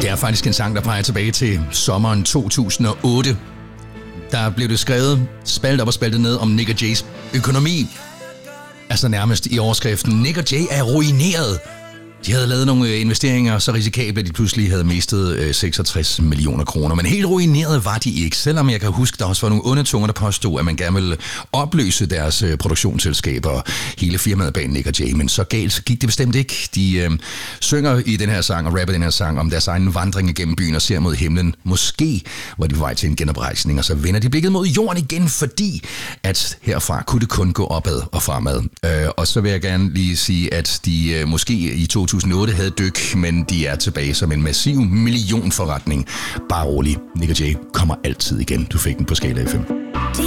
Det er faktisk en sang, der peger tilbage til sommeren 2008. Der blev det skrevet, spaltet op og spaltet ned om Nick og Jays økonomi. Altså nærmest i overskriften, Nick og Jay er ruineret. De havde lavet nogle investeringer så risikable, at de pludselig havde mistet 66 millioner kroner. Men helt ruineret var de ikke, selvom jeg kan huske, der også var nogle onde tunger, der påstod, at man gerne ville opløse deres produktionsselskaber og hele firmaet bag Nick og Jay. Men så galt gik det bestemt ikke. De synger i den her sang og rapper den her sang om deres egen vandring igennem byen og ser mod himlen. Måske var de på vej til en genoprejsning, og så vender de blikket mod jorden igen, fordi at herfra kunne det kun gå opad og fremad. Og så vil jeg gerne lige sige, at de måske i 2008 havde dyk, men de er tilbage som en massiv millionforretning. Bare rolig, Nick og Jay kommer altid igen. Du fik den på Skala FM.